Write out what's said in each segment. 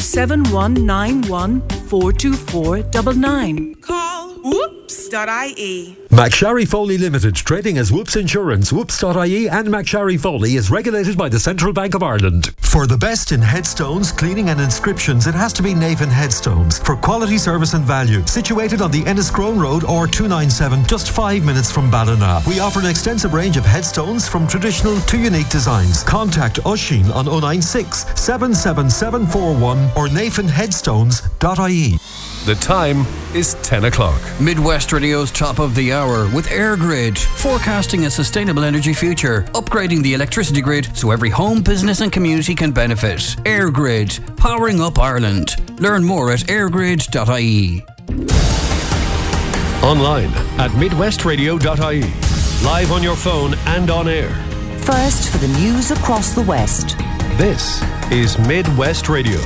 07191 424 99. Call whoops.ie. McSharry Foley Limited, trading as Whoops Insurance, whoops.ie and McSharry Foley is regulated by the Central Bank of Ireland. For the best in headstones, cleaning and inscriptions, it has to be Navan Headstones. For quality service and value, situated on the Enniscrone Road or 297, just 5 minutes from Ballina. We offer an extensive range of headstones from traditional to unique designs. Contact Oisín on 096 77741 or navanheadstones.ie. The time is 10 o'clock. Midwest Radio's top of the hour with EirGrid, forecasting a sustainable energy future, upgrading the electricity grid so every home, business and community can benefit. EirGrid, powering up Ireland. Learn more at airgrid.ie. Online at midwestradio.ie. Live on your phone and on air. First for the news across the West. This is Midwest Radio.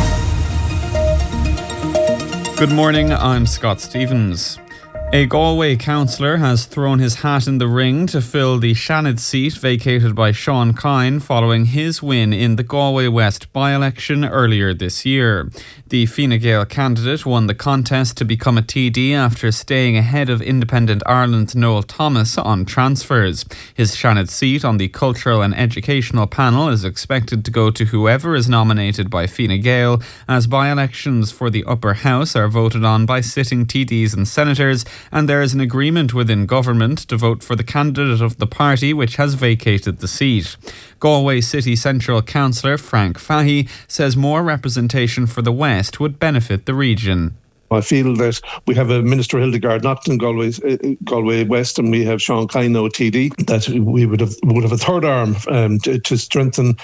Good morning, I'm Scott Stevens. A Galway councillor has thrown his hat in the ring to fill the Shannon seat vacated by Sean Kine following his win in the Galway West by-election earlier this year. The Fine Gael candidate won the contest to become a TD after staying ahead of Independent Ireland's Noel Thomas on transfers. His Shannon seat on the Cultural and Educational panel is expected to go to whoever is nominated by Fine Gael, as by-elections for the upper house are voted on by sitting TDs and senators, and there is an agreement within government to vote for the candidate of the party which has vacated the seat. Galway City Central Councillor Frank Fahey says more representation for the West would benefit the region. I feel that we have a Minister Hildegard not in Galway West, and we have Sean Kine now TD, that we would have a third arm to strengthen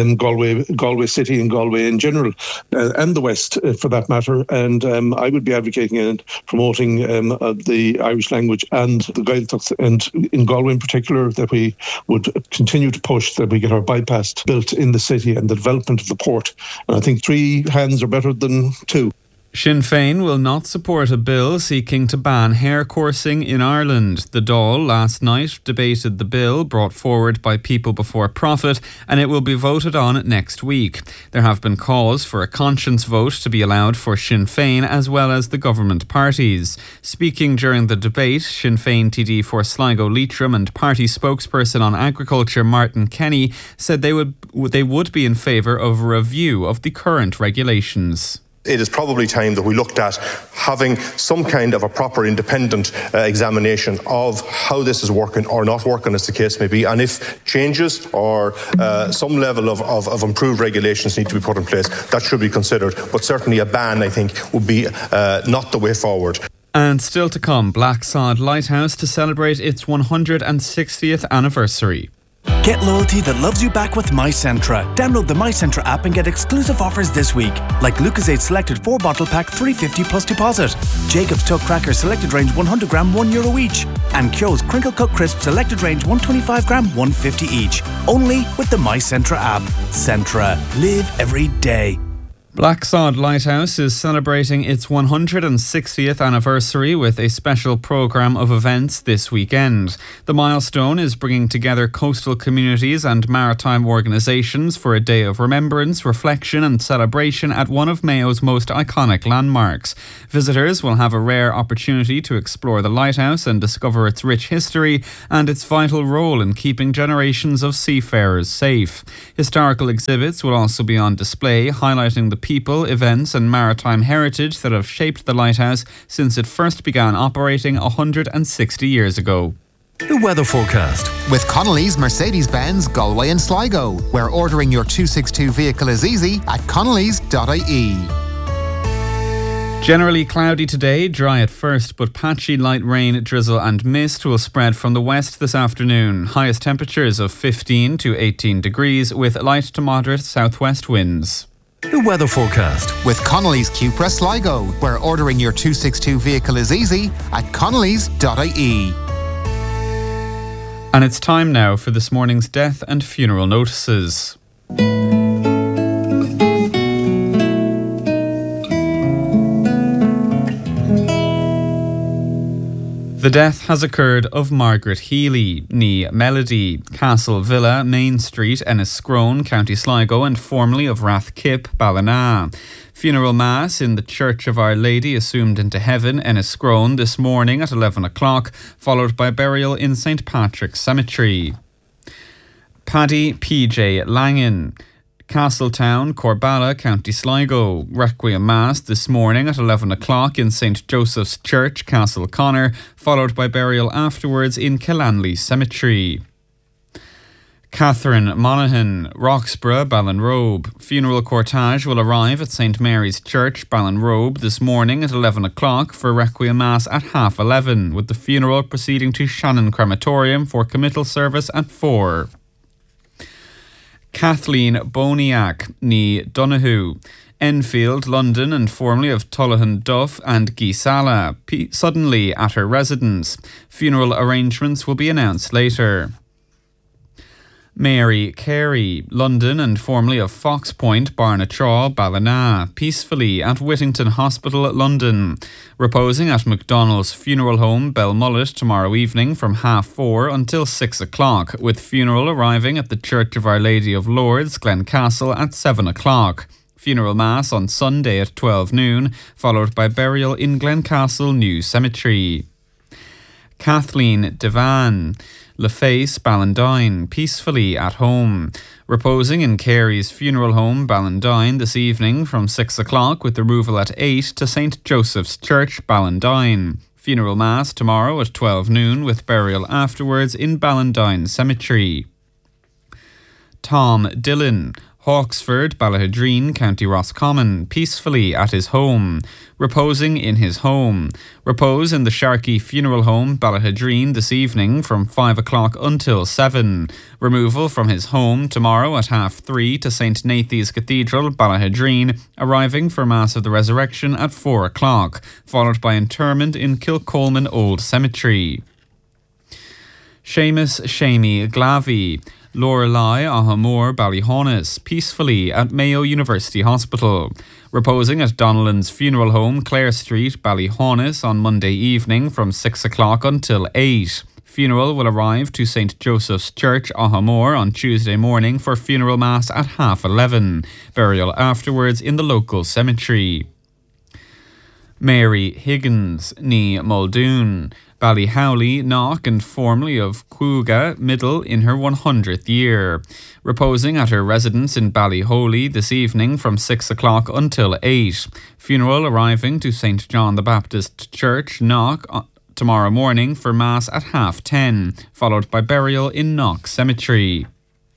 Galway City and Galway in general, and the West for that matter. And I would be advocating and promoting the Irish language and the Gaeltacht, and in Galway in particular, that we would continue to push that we get our bypass built in the city and the development of the port. And I think 3 hands are better than 2. Sinn Féin will not support a bill seeking to ban hair coursing in Ireland. The Dáil last night debated the bill brought forward by People Before Profit, and it will be voted on next week. There have been calls for a conscience vote to be allowed for Sinn Féin as well as the government parties. Speaking during the debate, Sinn Féin TD for Sligo Leitrim and party spokesperson on agriculture Martin Kenny said they would be in favour of a review of the current regulations. It is probably time that we looked at having some kind of a proper independent examination of how this is working or not working, as the case may be, and if changes or some level of improved regulations need to be put in place, that should be considered. But certainly a ban, I think, would be not the way forward. And still to come, Blacksod Lighthouse to celebrate its 160th anniversary. Get loyalty that loves you back with MyCentra. Download the MyCentra app and get exclusive offers this week, like Lucozade Selected 4-bottle pack $3.50 plus deposit, Jacob's Tuck Crackers Selected Range 100 gram €1 each, and Kyo's Crinkle Cut Crisp Selected Range 125 gram $1.50 each. Only with the MyCentra app. Centra. Live every day. Blacksod Lighthouse is celebrating its 160th anniversary with a special programme of events this weekend. The milestone is bringing together coastal communities and maritime organisations for a day of remembrance, reflection and celebration at one of Mayo's most iconic landmarks. Visitors will have a rare opportunity to explore the lighthouse and discover its rich history and its vital role in keeping generations of seafarers safe. Historical exhibits will also be on display, highlighting the people, events and maritime heritage that have shaped the lighthouse since it first began operating 160 years ago. The weather forecast with Connolly's Mercedes-Benz Galway and Sligo, where ordering your 262 vehicle is easy at connellys.ie. Generally cloudy today, dry at first, but patchy light rain, drizzle and mist will spread from the west this afternoon. Highest temperatures of 15 to 18 degrees with light to moderate southwest winds. The weather forecast with Connolly's Cupra Sligo, where ordering your 262 vehicle is easy at connellys.ie. And it's time now for this morning's death and funeral notices. The death has occurred of Margaret Healy, ní Melody, Castle Villa, Main Street, Enniscrone, County Sligo, and formerly of Rathkip, Ballina. Funeral Mass in the Church of Our Lady Assumed into Heaven, Enniscrone, this morning at 11 o'clock, followed by burial in St. Patrick's Cemetery. Paddy P.J. Langan, Castletown, Corballa, County Sligo. Requiem Mass this morning at 11 o'clock in St. Joseph's Church, Castleconnor, followed by burial afterwards in Killanley Cemetery. Catherine Monaghan, Roxborough, Ballinrobe. Funeral cortege will arrive at St. Mary's Church, Ballinrobe, this morning at 11 o'clock for Requiem Mass at 11:30, with the funeral proceeding to Shannon Crematorium for committal service at 4. Kathleen Boniac, ní Donoghue, Enfield, London, and formerly of Tullahan Duff and Gisala, suddenly at her residence. Funeral arrangements will be announced later. Mary Carey, London, and formerly of Fox Point, Barnatraw, Ballina, peacefully at Whittington Hospital, London. Reposing at McDonnell's Funeral Home, Belmullet, tomorrow evening from 4:30 until 6 o'clock, with funeral arriving at the Church of Our Lady of Lourdes, Glencastle, at 7 o'clock. Funeral Mass on Sunday at 12 noon, followed by burial in Glencastle New Cemetery. Kathleen Devan, Laface, Ballantyne, peacefully at home. Reposing in Carey's Funeral Home, Ballantyne, this evening from 6 o'clock, with removal at 8 to St. Joseph's Church, Ballantyne. Funeral Mass tomorrow at 12 noon, with burial afterwards in Ballantyne Cemetery. Tom Dillon, Hawksford, Ballahadreen, County Roscommon, peacefully at his home. Reposing in his home. Repose in the Sharkey Funeral Home, Ballahadreen, this evening from 5 o'clock until 7. Removal from his home tomorrow at 3:30 to St. Nathan's Cathedral, Ballahadreen, arriving for Mass of the Resurrection at 4 o'clock, followed by interment in Kilcolman Old Cemetery. Seamus Shamey Glavey, Lorelei Ahamore, Ballyhaunis, peacefully at Mayo University Hospital. Reposing at Donnellan's Funeral Home, Clare Street, Ballyhaunis, on Monday evening from 6 o'clock until 8. Funeral will arrive to St. Joseph's Church, Ahamore, on Tuesday morning for funeral mass at 11:30. Burial afterwards in the local cemetery. Mary Higgins, ní Muldoon, Ballyhowley, Knock, and formerly of Cuga Middle, in her 100th year. Reposing at her residence in Ballyholy this evening from 6 o'clock until 8. Funeral arriving to St. John the Baptist Church, Knock, tomorrow morning for Mass at 10:30, followed by burial in Knock Cemetery.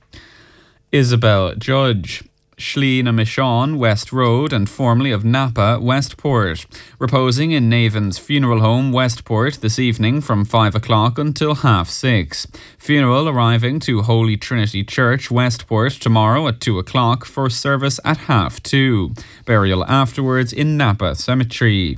Isabel Judge, Schleena Michon, West Road, and formerly of Napa, Westport. Reposing in Navan's Funeral Home, Westport, this evening from 5 o'clock until 6:30. Funeral arriving to Holy Trinity Church, Westport, tomorrow at 2 o'clock for service at 2:30. Burial afterwards in Napa Cemetery.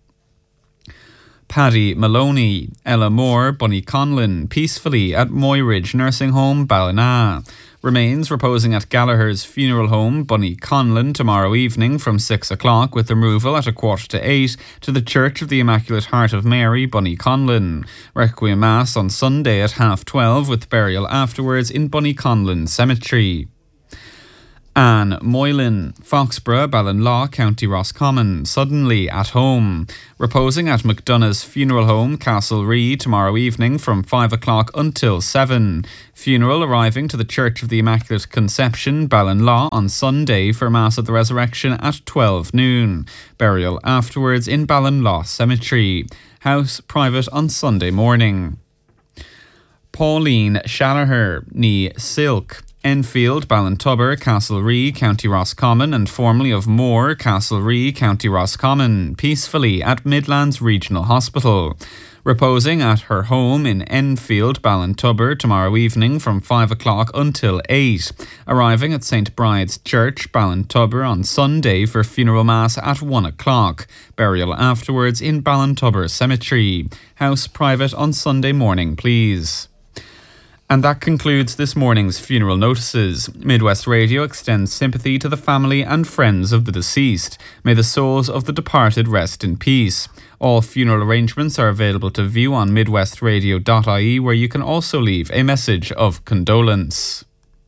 Paddy Maloney, Ella Moore, Bunny Conlon, peacefully at Moyridge Nursing Home, Ballina. Remains reposing at Gallagher's Funeral Home, Bunny Conlon, tomorrow evening from 6 o'clock, with removal at 7:45 to the Church of the Immaculate Heart of Mary, Bunny Conlon. Requiem Mass on Sunday at 12:30, with burial afterwards in Bunny Conlon Cemetery. Anne Moylan, Foxborough, Ballinlaw, County Roscommon, suddenly at home. Reposing at McDonough's Funeral Home, Castlerea, tomorrow evening from 5 o'clock until 7. Funeral arriving to the Church of the Immaculate Conception, Ballinlaw, on Sunday for Mass of the Resurrection at 12 noon. Burial afterwards in Ballinlaw Cemetery. House private on Sunday morning. Pauline Shallagher, ní Silk, Enfield, Ballintubber, Castlerea, County Roscommon, and formerly of Moore, Castlerea, County Roscommon, peacefully at Midlands Regional Hospital. Reposing at her home in Enfield, Ballintubber, tomorrow evening from 5 o'clock until 8. Arriving at St. Bride's Church, Ballintubber, on Sunday for funeral mass at 1 o'clock. Burial afterwards in Ballintubber Cemetery. House private on Sunday morning, please. And that concludes this morning's funeral notices. Midwest Radio extends sympathy to the family and friends of the deceased. May the souls of the departed rest in peace. All funeral arrangements are available to view on midwestradio.ie, where you can also leave a message of condolence.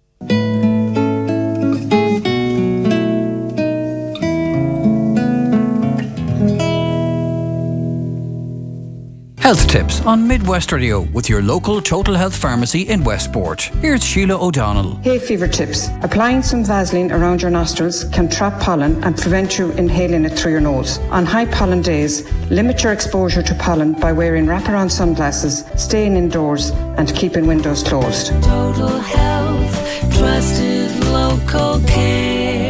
Health tips on Midwest Radio with your local Total Health Pharmacy in Westport. Here's Sheila O'Donnell. Hay fever tips. Applying some Vaseline around your nostrils can trap pollen and prevent you inhaling it through your nose. On high pollen days, limit your exposure to pollen by wearing wraparound sunglasses, staying indoors and keeping windows closed. Total Health, trusted local care.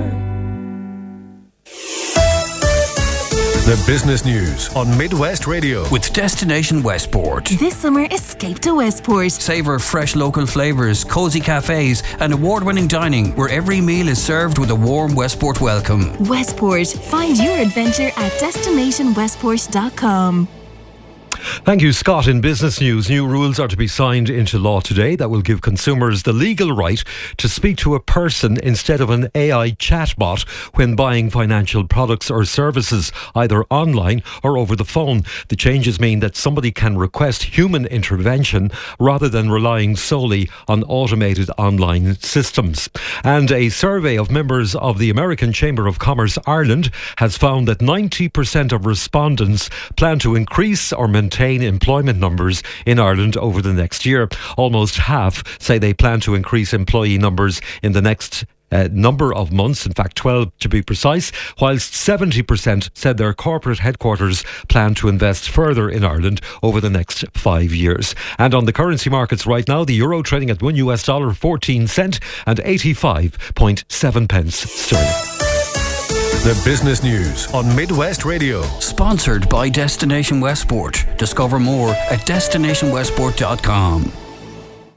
The business news on Midwest Radio with Destination Westport. This summer, escape to Westport. Savour fresh local flavours, cosy cafes and award-winning dining where every meal is served with a warm Westport welcome. Westport. Find your adventure at destinationwestport.com. Thank you, Scott. In business news, new rules are to be signed into law today that will give consumers the legal right to speak to a person instead of an AI chatbot when buying financial products or services, either online or over the phone. The changes mean that somebody can request human intervention rather than relying solely on automated online systems. And a survey of members of the American Chamber of Commerce Ireland has found that 90% of respondents plan to increase or maintain employment numbers in Ireland over the next year. Almost half say they plan to increase employee numbers in the next number of months, in fact 12 to be precise, whilst 70% said their corporate headquarters plan to invest further in Ireland over the next 5 years. And on the currency markets right now, the euro trading at $1 14 cent and 85.7 pence sterling. The business news on Midwest Radio. Sponsored by Destination Westport. Discover more at destinationwestport.com.